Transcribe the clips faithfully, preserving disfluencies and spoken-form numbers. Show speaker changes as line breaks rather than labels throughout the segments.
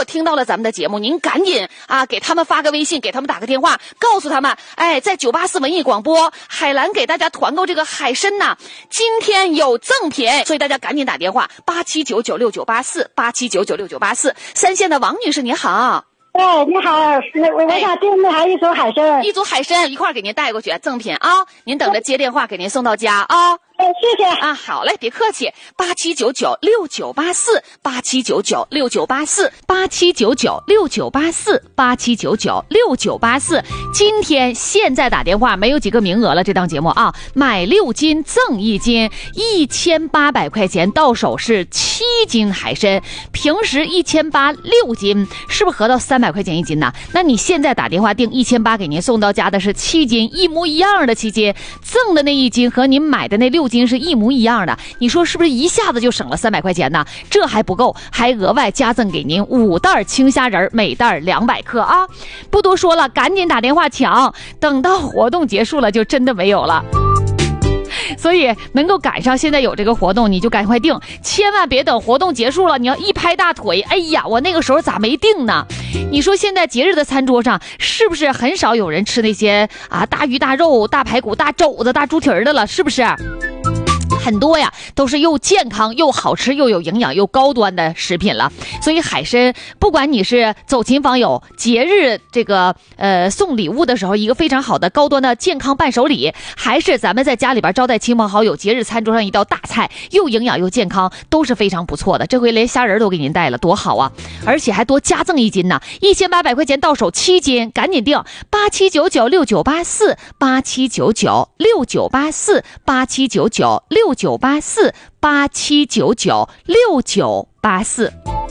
听到了咱们的节目，您赶紧啊给他们发个微信，给他们打个电话，告诉他们，哎，在九八四文艺广播，海兰给大家团购这个海参呐，今天有赠品，所以大家赶紧打电话八七九九六九八四八七九九六九八四。三线的王女士，你好。
哎，你好，我我想订那还一组海参，
一组海参一块给您带过去，赠品啊，您等着接电话给您送到家啊。
哎，谢谢
啊，好嘞，别客气，八七九九六九八四，八七九九六九八四，八七九九六九八四，八七九九六九八四。今天现在打电话没有几个名额了，这档节目啊，买六斤赠一斤，一千八百块钱到手是七斤海参，平时一千八六斤，是不是合到三百块钱一斤呢？那你现在打电话订一千八，给您送到家的是七斤，一模一样的七斤，赠的那一斤和您买的那六斤是一模一样的，你说是不是一下子就省了三百块钱呢？这还不够，还额外加赠给您五袋青虾仁，每袋两百克啊！不多说了，赶紧打电话抢，等到活动结束了就真的没有了。所以能够赶上现在有这个活动，你就赶快订，千万别等活动结束了，你要一拍大腿，哎呀，我那个时候咋没订呢？你说现在节日的餐桌上是不是很少有人吃那些啊大鱼大肉、大排骨、大肘子、大猪蹄儿的了？是不是？很多呀，都是又健康又好吃又有营养又高端的食品了。所以海参，不管你是走亲访友、节日这个呃送礼物的时候一个非常好的高端的健康伴手礼，还是咱们在家里边招待亲朋好友节日餐桌上一道大菜，又营养又健康，都是非常不错的。这回连虾仁都给您带了，多好啊！而且还多加赠一斤呢，一千八百块钱到手七斤，赶紧订八七九九六九八四八七九九六九八四八七九九六九八四八七九九六九八四。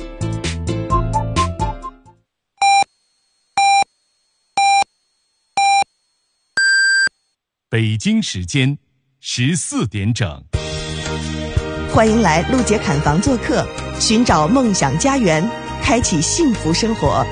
北京时间十四点整，
欢迎来陆杰侃房做客，寻找梦想家园，开启幸福生活。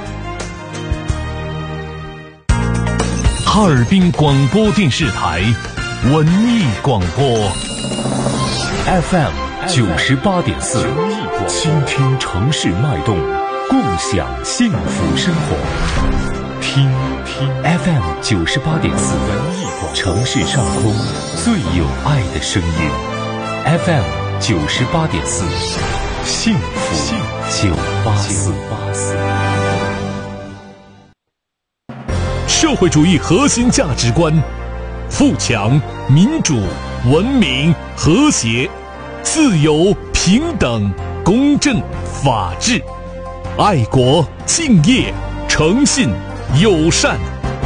哈尔滨广播电视台文艺广播 F M 九十八点四，倾听城市脉动，共享幸福生活。听听 F M 九十八点四，城市上空最有爱的声音。F M 九十八点四，幸福九八四。社会主义核心价值观：富强、民主、文明、和谐、自由、平等、公正、法治、爱国、敬业、诚信、友善。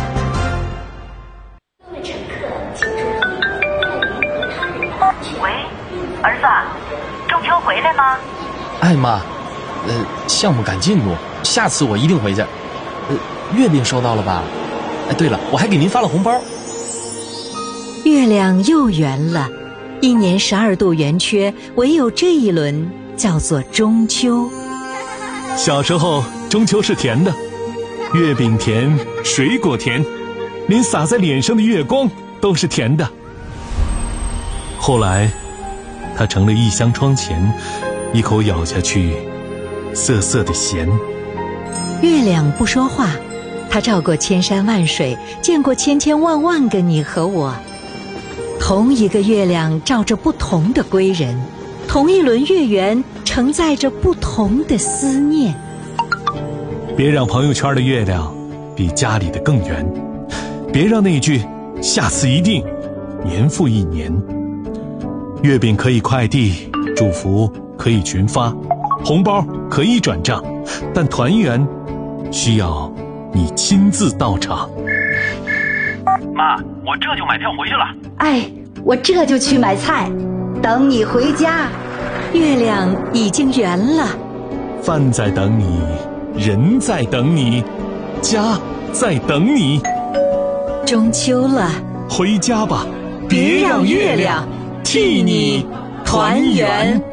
喂，儿子，中秋回来吗？
哎妈，呃，项目赶进度，下次我一定回去。呃，月饼收到了吧？哎，对了，我还给您发了红包。
月亮又圆了，一年十二度圆缺，唯有这一轮叫做中秋。
小时候，中秋是甜的，月饼甜，水果甜，连洒在脸上的月光都是甜的。后来，它成了一箱窗前，一口咬下去，涩涩的咸。
月亮不说话，它照过千山万水，见过千千万万个你和我。同一个月亮照着不同的归人，同一轮月圆承载着不同的思念。
别让朋友圈的月亮比家里的更圆，别让那句下次一定年复一年。月饼可以快递，祝福可以群发，红包可以转账，但团圆需要你亲自到场。
妈，我这就买票回去了。
哎，我这就去买菜，等你回家。
月亮已经圆了，
饭在等你，人在等你，家在等你。
中秋了，
回家吧，
别让月亮替你团圆。